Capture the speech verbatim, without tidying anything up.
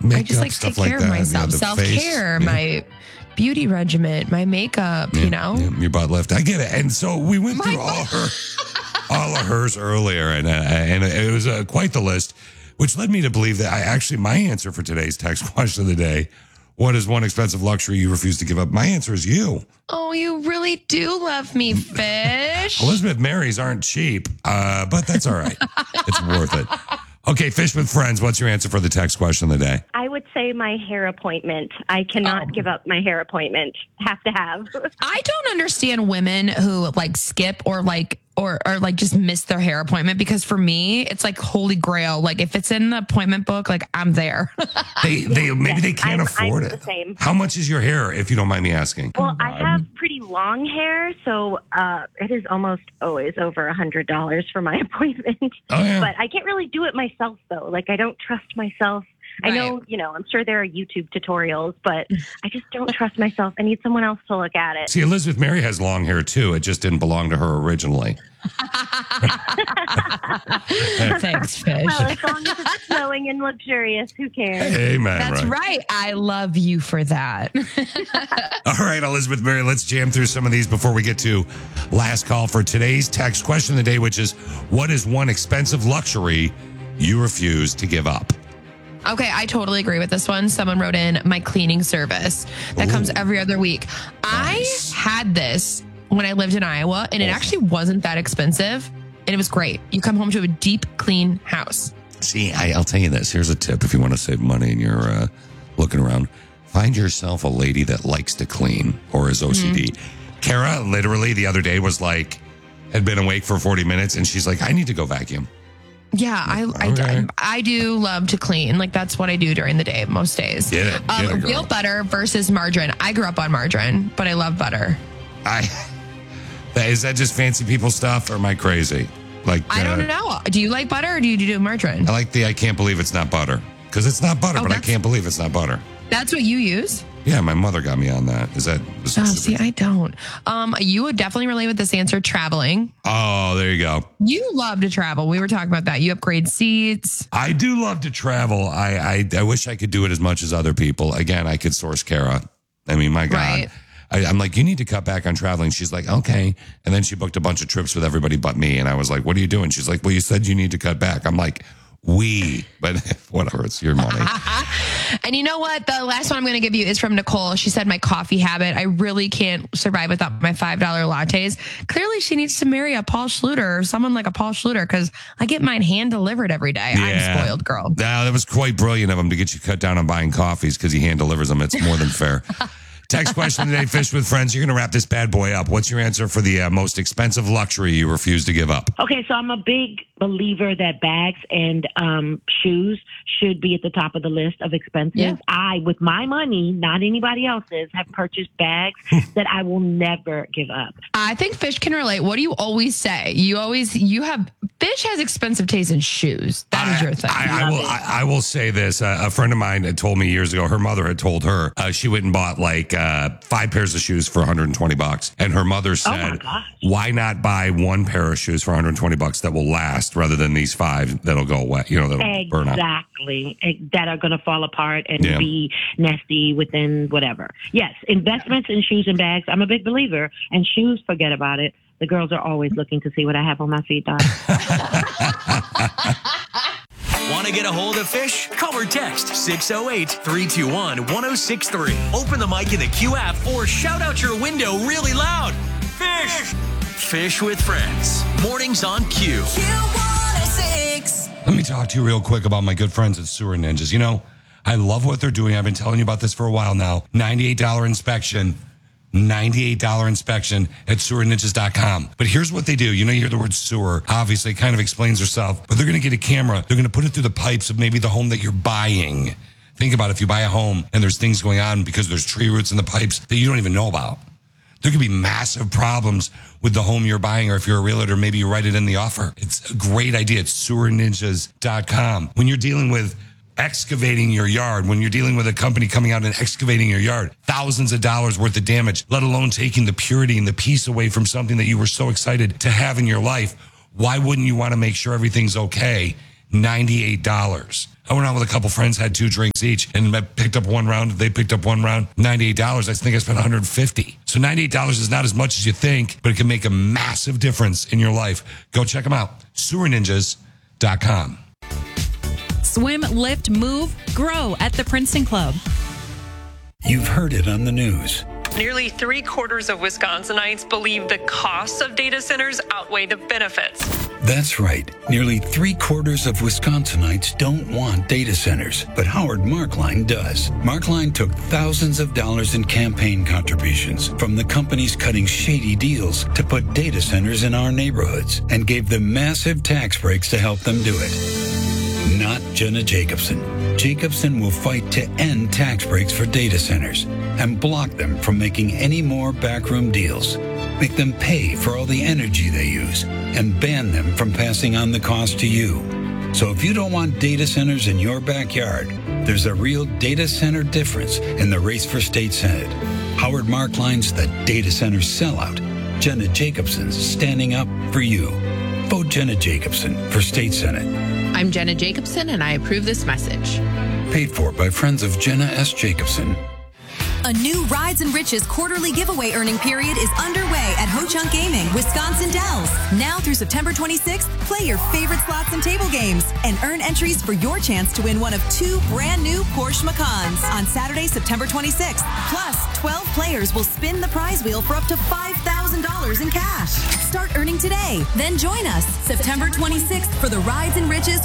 Makeup, I just like stuff take like care that. of myself. Yeah, the Self-care, face. Yeah. my beauty regimen, my makeup, Yeah, you know? yeah, your butt lift. I get it. And so we went My through all her, all of hers earlier, and uh, and it was uh, quite the list, which led me to believe that I actually my answer for today's text question of the day. What is one expensive luxury you refuse to give up? My answer is you. Oh, you really do love me, Fish. Elizabeth Marys aren't cheap, uh, but that's all right. It's worth it. Okay, Fish with Friends, what's your answer for the text question of the day? I would say my hair appointment. I cannot Oh. give up my hair appointment. Have to have. I don't understand women who like skip or like or or like just miss their hair appointment, because for me it's like holy grail. Like if it's in the appointment book, like I'm there. They they maybe they can't I'm- afford I'm it. the same. How much is your hair, if you don't mind me asking? Well, I have pretty long hair, so uh, it is almost always over a hundred dollars for my appointment. Oh, yeah. But I can't really do it myself, though. Like I don't trust myself. I know, Right. you know, I'm sure there are YouTube tutorials, but I just don't trust myself. I need someone else to look at it. See, Elizabeth Mary has long hair too. It just didn't belong to her originally. Thanks, Fish. Well, as long as it's flowing and luxurious, who cares? Amen. That's right. I love you for that. All right, Elizabeth Mary, let's jam through some of these before we get to last call for today's text question of the day, which is, what is one expensive luxury you refuse to give up? Okay, I totally agree with this one. Someone wrote in my cleaning service that comes Ooh. every other week. Nice. I had this when I lived in Iowa, and it Oh. actually wasn't that expensive, and it was great. You come home to a deep, clean house. See, I, I'll tell you this. Here's a tip if you want to save money and you're uh, looking around. Find yourself a lady that likes to clean or is O C D. Mm-hmm. Kara, literally, the other day was like, had been awake for forty minutes, and she's like, I need to go vacuum. Yeah, I, Okay. I, I do love to clean. Like, that's what I do during the day most days. Get it. Get Um, it, girl. real butter versus margarine. I grew up on margarine, but I love butter. I that- Is that just fancy people stuff, or am I crazy? Like, I uh, don't know. Do you like butter or do you do margarine? I like the I can't believe it's not butter. Because it's not butter, Oh, but I that's- can't believe it's not butter. That's what you use? Yeah, my mother got me on that. Is that... is Oh, it see, super- I don't. Um, you would definitely relate with this answer, traveling. oh, there you go. You love to travel. We were talking about that. You upgrade seats. I do love to travel. I, I I wish I could do it as much as other people. Again, I could source Kara. I mean, my God. Right. I, I'm like, you need to cut back on traveling. She's like, okay. And then she booked a bunch of trips with everybody but me. And I was like, what are you doing? She's like, well, you said you need to cut back. I'm like, we, but whatever, it's your money. And you know what? The last one I'm going to give you is from Nicole. She said, my coffee habit. I really can't survive without my five dollar lattes. Clearly, she needs to marry a Paul Schluter or someone like a Paul Schluter, because I get mine hand delivered every day. I'm a spoiled girl. Now, that was quite brilliant of him to get you cut down on buying coffees because he hand delivers them. It's more than fair. Text question today, Fish with Friends. You're going to wrap this bad boy up. What's your answer for the uh, most expensive luxury you refuse to give up? Okay, so I'm a big believer that bags and um, shoes should be at the top of the list of expenses. Yeah. I, with my money, not anybody else's, have purchased bags that I will never give up. I think Fish can relate. What do you always say? You always, you have, Fish has expensive taste in shoes. That is your thing. I, I Love will. it. I, I will say this. Uh, a friend of mine had told me years ago. Her mother had told her uh, she went and bought like uh, five pairs of shoes for one hundred twenty bucks, and her mother my said, gosh. "Why not buy one pair of shoes for one hundred twenty bucks that will last, rather than these five that'll go away? You know, that'll burn out." Exactly. Eh, That are going to fall apart and Yeah. be nasty within whatever. Yes, investments in shoes and bags. I'm a big believer. And shoes, forget about it. The girls are always looking to see what I have on my feet, Doc. Want to get a hold of Fish? Call or text six oh eight, three two one, one oh six three. Open the mic in the Q app or shout out your window really loud. Fish! Fish with Friends. Mornings on Q. Let me talk to you real quick about my good friends at Sewer Ninjas. You know, I love what they're doing. I've been telling you about this for a while now. ninety-eight dollars inspection. ninety-eight dollars inspection at sewer ninjas dot com. But here's what they do. You know, you hear the word sewer. Obviously, it kind of explains herself. But they're going to get a camera. They're going to put it through the pipes of maybe the home that you're buying. Think about it. If you buy a home and there's things going on because there's tree roots in the pipes that you don't even know about. There could be massive problems with the home you're buying, or if you're a realtor, maybe you write it in the offer. It's a great idea. It's sewer ninjas dot com. When you're dealing with excavating your yard, when you're dealing with a company coming out and excavating your yard, thousands of dollars worth of damage, let alone taking the purity and the peace away from something that you were so excited to have in your life, why wouldn't you want to make sure everything's okay? ninety-eight dollars. I went out with a couple friends, had two drinks each, and I picked up one round. They picked up one round, ninety-eight dollars. I think I spent one hundred fifty dollars. So ninety-eight dollars is not as much as you think, but it can make a massive difference in your life. Go check them out, sewer ninjas dot com. Swim, lift, move, grow at the Princeton Club. You've heard it on the news. Nearly three quarters of Wisconsinites believe the costs of data centers outweigh the benefits. That's right. Nearly three quarters of Wisconsinites don't want data centers, but Howard Markline does. Markline took thousands of dollars in campaign contributions from the companies cutting shady deals to put data centers in our neighborhoods and gave them massive tax breaks to help them do it. Not Jenna Jacobson. Jacobson will fight to end tax breaks for data centers and block them from making any more backroom deals. Make them pay for all the energy they use and ban them from passing on the cost to you. So if you don't want data centers in your backyard, there's a real data center difference in the race for state senate. Howard Markline's the data center sellout. Jenna Jacobson's standing up for you. Vote Jenna Jacobson for state senate. I'm Jenna Jacobson, and I approve this message. Paid for by friends of Jenna S. Jacobson. A new Rides and Riches quarterly giveaway earning period is underway at Ho Chunk Gaming, Wisconsin Dells. Now through September twenty-sixth, play your favorite slots and table games and earn entries for your chance to win one of two brand new Porsche Macans on Saturday, September twenty-sixth. Plus, twelve players will spin the prize wheel for up to five thousand dollars in cash. Start earning today. Then join us September twenty-sixth for the Rides and Riches